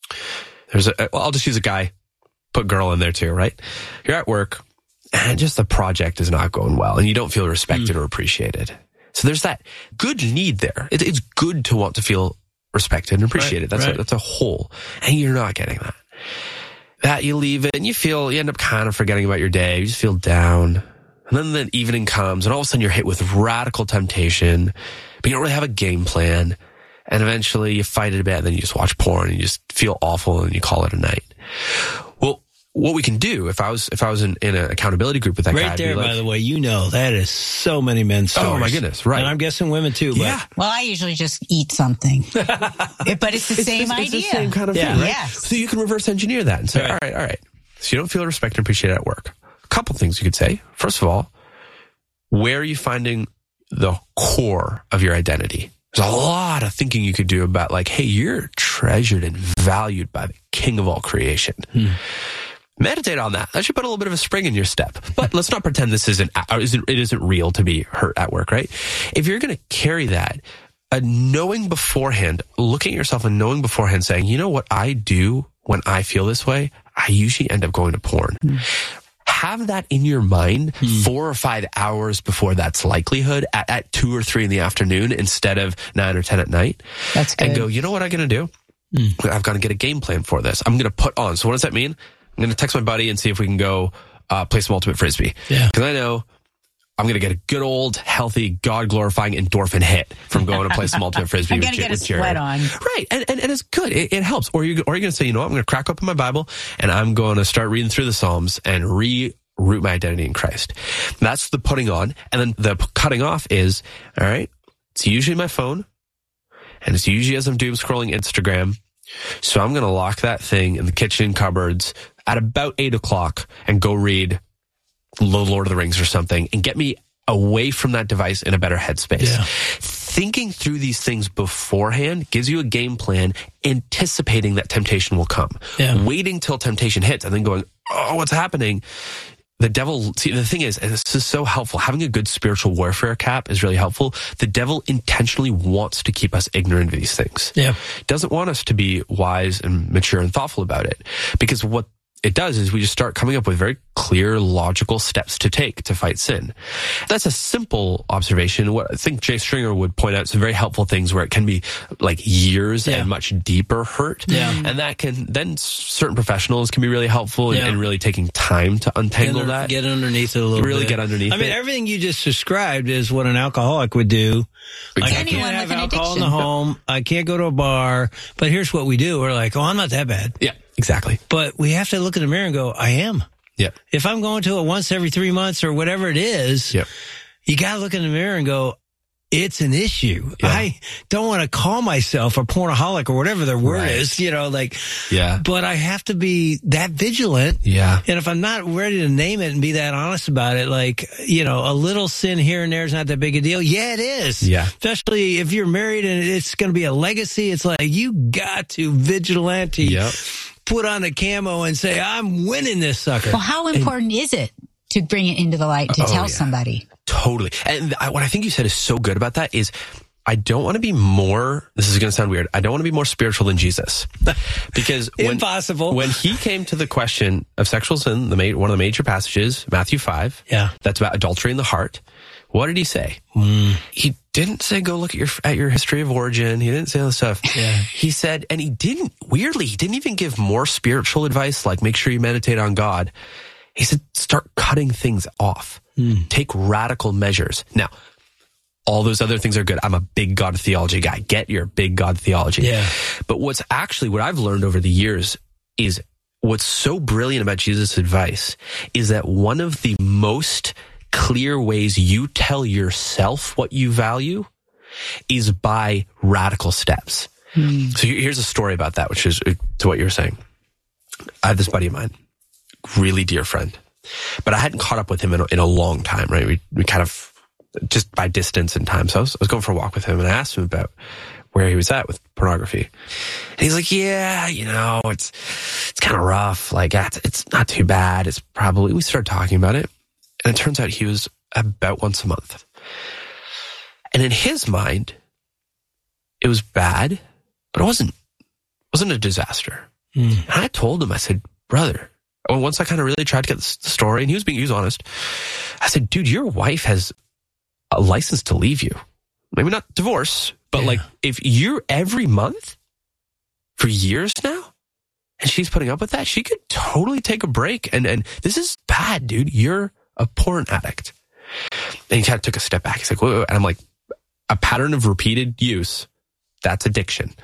I'll just use a guy, put girl in there too, right? You're at work, and just the project is not going well, and you don't feel respected or appreciated. So there's that good need there. It's good to want to feel respected and appreciated. That's a whole, and you're not getting that. That you leave it, and you end up kind of forgetting about your day. You just feel down. And then the evening comes, and all of a sudden you're hit with radical temptation, but you don't really have a game plan. And eventually you fight it a bit, and then you just watch porn, and you just feel awful, and you call it a night. Well, what we can do, if I was in an accountability group with that guy, right there, by the way, that is so many men's stories. Oh my goodness, right? And I'm guessing women too. Yeah. But. Well, I usually just eat something, but it's the same idea. It's the same kind of thing, right? Yes. So you can reverse engineer that and say, all right. So you don't feel respected and appreciated at work. A couple things you could say. First of all, where are you finding the core of your identity? There's a lot of thinking you could do about, like, hey, you're treasured and valued by the King of all creation. Meditate on that. That should put a little bit of a spring in your step. But let's not pretend this isn't real to be hurt at work, right? If you're going to carry that, knowing beforehand, looking at yourself and knowing beforehand, saying, you know what I do when I feel this way? I usually end up going to porn. Have that in your mind 4 or 5 hours before that's likelihood at 2 or 3 in the afternoon instead of 9 or 10 at night. That's good. And go, you know what I'm going to do? I've got to get a game plan for this. I'm going to put on. So what does that mean? I'm going to text my buddy and see if we can go play some Ultimate Frisbee. Yeah. Because I know I'm going to get a good old, healthy, God-glorifying endorphin hit from going to play some Ultimate Frisbee I'm with going to get a Jared. sweat on. Right. And it's good. It helps. Or you're going to say, you know what? I'm going to crack open my Bible and I'm going to start reading through the Psalms and reroute my identity in Christ. That's the putting on. And then the cutting off is, all right, it's usually my phone. And it's usually as I'm doom scrolling Instagram. So I'm going to lock that thing in the kitchen cupboards at about 8 o'clock and go read The Lord of the Rings or something and get me away from that device in a better headspace. thinking through these things beforehand gives you a game plan, anticipating that temptation will come. Yeah. Waiting till temptation hits and then going, oh, what's happening? The devil, see, the thing is, and this is so helpful, having a good spiritual warfare cap is really helpful. The devil intentionally wants to keep us ignorant of these things. Yeah. Doesn't want us to be wise and mature and thoughtful about it. Because what it does is we just start coming up with very clear, logical steps to take to fight sin. That's a simple observation. What I think Jay Stringer would point out some very helpful things where it can be like years and much deeper hurt. Yeah. And that can, then certain professionals can be really helpful in really taking time to untangle that. Get underneath it a little bit. Really get underneath it. I mean, everything you just described is what an alcoholic would do. Like, I can't have alcohol in the home. I can't go to a bar. But here's what we do. We're like, oh, I'm not that bad. Yeah. Exactly. But we have to look in the mirror and go, I am. Yeah. If I'm going to it once every 3 months or whatever it is, you got to look in the mirror and go, it's an issue. Yeah. I don't want to call myself a pornaholic or whatever their word is, but I have to be that vigilant. Yeah. And if I'm not ready to name it and be that honest about it, a little sin here and there is not that big a deal. Yeah, it is. Yeah. Especially if you're married and it's going to be a legacy. It's like, you got to vigilante. Yep. Put on a camo and say, I'm winning this sucker. Well, how important is it to bring it into the light to tell somebody? Totally. And what I think you said is so good about that is, I don't want to be more, this is going to sound weird, I don't want to be more spiritual than Jesus. Because impossible. When he came to the question of sexual sin, one of the major passages, Matthew 5, that's about adultery in the heart, what did he say? He didn't say, go look at your history of origin. He didn't say all this stuff. Yeah. He said, and he didn't even give more spiritual advice, like make sure you meditate on God. He said, start cutting things off. Take radical measures. Now, all those other things are good. I'm a big God theology guy. Get your big God theology. Yeah. But what I've learned over the years is what's so brilliant about Jesus' advice is that one of the most clear ways you tell yourself what you value is by radical steps. So here's a story about that, which is to what you're saying. I have this buddy of mine, really dear friend, but I hadn't caught up with him in a long time, right? We kind of, just by distance and time. So I was going for a walk with him and I asked him about where he was at with pornography. And he's like, yeah, it's kind of rough. Like, it's not too bad. We started talking about it. And it turns out he was about once a month. And in his mind, it was bad, but it wasn't a disaster. And I told him, I said, brother, once I kind of really tried to get the story, and he was honest, I said, dude, your wife has a license to leave you. Maybe not divorce, but if you're every month for years now, and she's putting up with that, she could totally take a break. And this is bad, dude. You're a porn addict. And he kind of took a step back. He's like, whoa. And I'm like, a pattern of repeated use, that's addiction.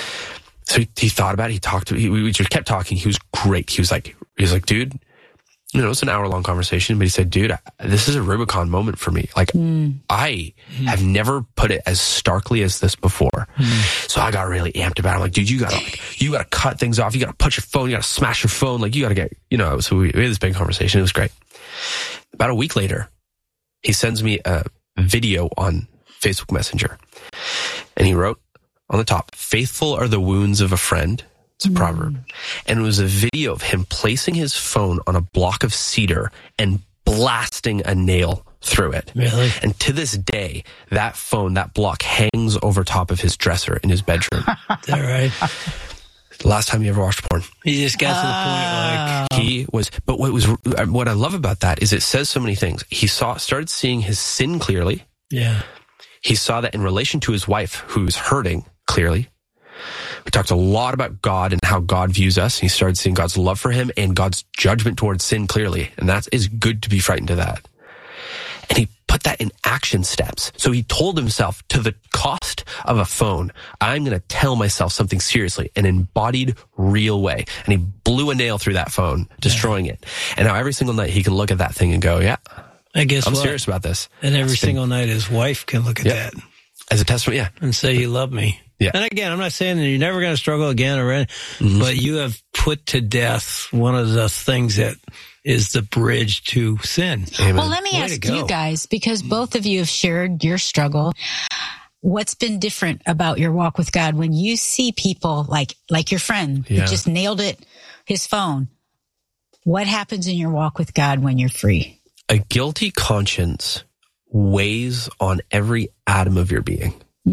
So he thought about it. We just kept talking. He was great. He was like, dude, it was an hour-long conversation, but he said, dude, this is a Rubicon moment for me. Like, I have never put it as starkly as this before. So I got really amped about it. I'm like, dude, you gotta cut things off. You gotta punch your phone. You gotta smash your phone. Like, you gotta get, so we had this big conversation. It was great. About a week later, he sends me a video on Facebook Messenger. And he wrote on the top, faithful are the wounds of a friend. It's a proverb. And it was a video of him placing his phone on a block of cedar and blasting a nail through it. Really? And to this day, that block hangs over top of his dresser in his bedroom. Is that right? The last time you ever watched porn. He just got to the point but what I love about that is it says so many things. He started seeing his sin clearly. Yeah. He saw that in relation to his wife, who's hurting clearly. We talked a lot about God and how God views us. He started seeing God's love for him and God's judgment towards sin clearly. And that is good to be frightened of that. And he put that in action steps. So he told himself, to the cost of a phone, I'm going to tell myself something seriously, an embodied, real way. And he blew a nail through that phone, destroying it. And now every single night he can look at that thing and go, yeah, I'm serious about this. And every single night his wife can look at that. As a testament, and say, you love me. Yeah. And again, I'm not saying that you're never going to struggle again, but you have put to death one of the things that is the bridge to sin. Amen. Well, let me ask you guys, because both of you have shared your struggle. what's been different about your walk with God when you see people like your friend who just nailed it, his phone? What happens in your walk with God when you're free? A guilty conscience weighs on every atom of your being.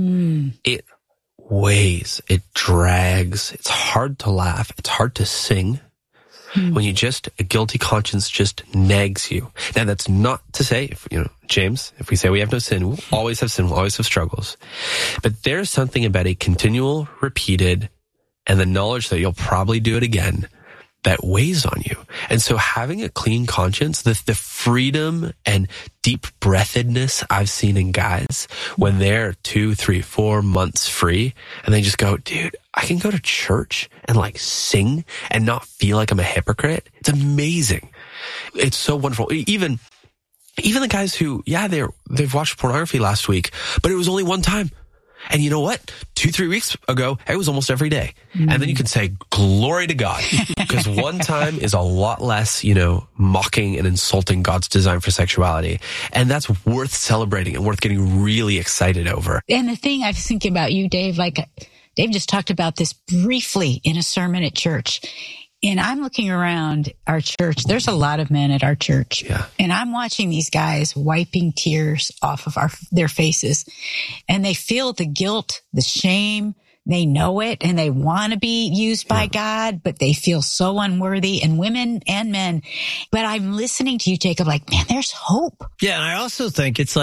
It weighs, it drags. It's hard to laugh. It's hard to sing when a guilty conscience just nags you. Now, that's not to say, James, if we say we have no sin, we'll always have sin, we'll always have struggles. But there's something about a continual, repeated, and the knowledge that you'll probably do it again that weighs on you. And so having a clean conscience, the freedom and deep breathedness I've seen in guys when they're 2, 3, 4 months free and they just go, dude, I can go to church and sing and not feel like I'm a hypocrite. It's amazing. It's so wonderful. Even the guys who, they've watched pornography last week, but it was only one time. And you know what? 2-3 weeks ago, it was almost every day. And then you can say, glory to God. Because one time is a lot less, mocking and insulting God's design for sexuality. And that's worth celebrating and worth getting really excited over. And the thing I was thinking about you, Dave, Dave just talked about this briefly in a sermon at church. And I'm looking around our church. There's a lot of men at our church. Yeah. And I'm watching these guys wiping tears off of their faces. And they feel the guilt, the shame. They know it and they want to be used by God, but they feel so unworthy, and women and men. But I'm listening to you, Jacob, man, there's hope. Yeah. And I also think it's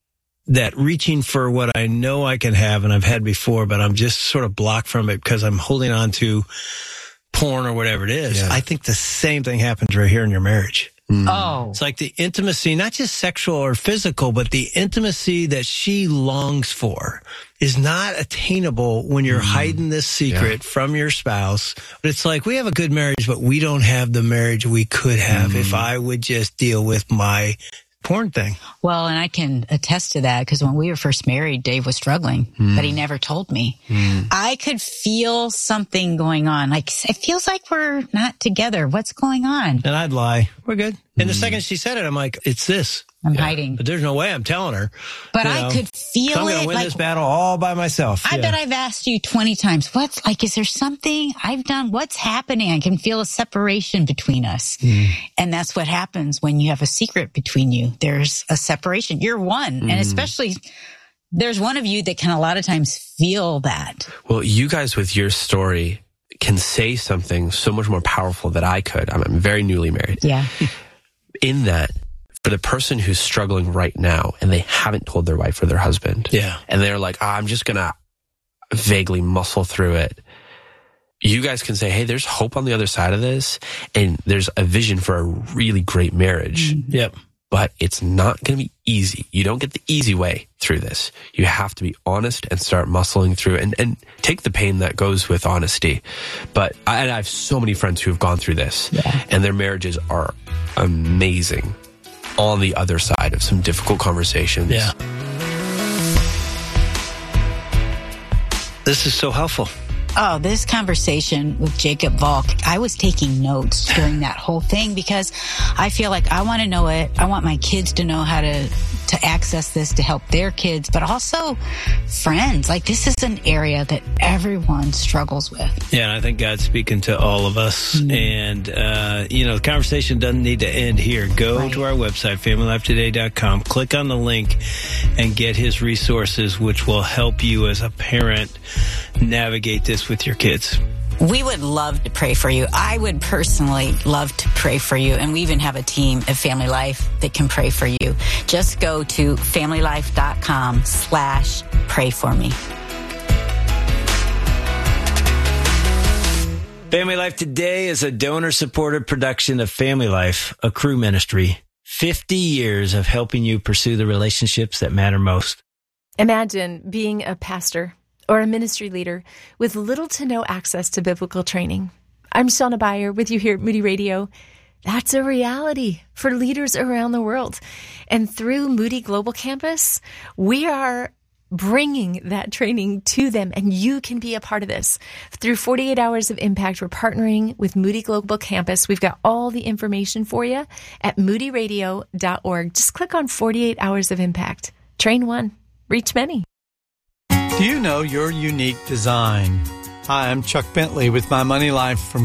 that reaching for what I know I can have and I've had before, but I'm just sort of blocked from it because I'm holding on to porn or whatever it is. Yeah. I think the same thing happens right here in your marriage. Oh. It's like the intimacy, not just sexual or physical, but the intimacy that she longs for is not attainable when you're hiding this secret from your spouse. But it's like, we have a good marriage, but we don't have the marriage we could have if I would just deal with my porn thing. Well, and I can attest to that because when we were first married, Dave was struggling, but he never told me. I could feel something going on. It feels like we're not together. What's going on? And I'd lie. We're good. And the second she said it, I'm like, it's this. I'm hiding. But there's no way I'm telling her. But I could feel I'm going to win this battle all by myself. I bet I've asked you 20 times, is there something I've done? What's happening? I can feel a separation between us. And that's what happens when you have a secret between you. There's a separation. You're one. And especially there's one of you that can a lot of times feel that. Well, you guys with your story can say something so much more powerful than I could. I'm very newly married. Yeah. In that, for the person who's struggling right now and they haven't told their wife or their husband, and they're like, I'm just going to vaguely muscle through it. You guys can say, hey, there's hope on the other side of this, and there's a vision for a really great marriage. Yep. But it's not going to be easy. You don't get the easy way through this. You have to be honest and start muscling through it and take the pain that goes with honesty. But I have so many friends who have gone through this, and their marriages are amazing on the other side of some difficult conversations. Yeah. This is so helpful. Oh, this conversation with Jacob Volk, I was taking notes during that whole thing because I feel like I want to know it. I want my kids to know how to access this to help their kids, but also friends. This is an area that everyone struggles with. Yeah, and I think God's speaking to all of us. And, the conversation doesn't need to end here. Go to our website, familylifetoday.com, click on the link and get his resources, which will help you as a parent navigate this with your kids. We would love to pray for you. I would personally love to pray for you. And we even have a team at Family Life that can pray for you. Just go to familylife.com/pray for me. Family Life Today is a donor-supported production of Family Life, a Cru ministry. 50 years of helping you pursue the relationships that matter most. Imagine being a pastor or a ministry leader with little to no access to biblical training. I'm Shauna Beyer with you here at Moody Radio. That's a reality for leaders around the world. And through Moody Global Campus, we are bringing that training to them, and you can be a part of this. Through 48 Hours of Impact, we're partnering with Moody Global Campus. We've got all the information for you at moodyradio.org. Just click on 48 Hours of Impact. Train one, reach many. Do you know your unique design? Hi, I'm Chuck Bentley with My Money Life from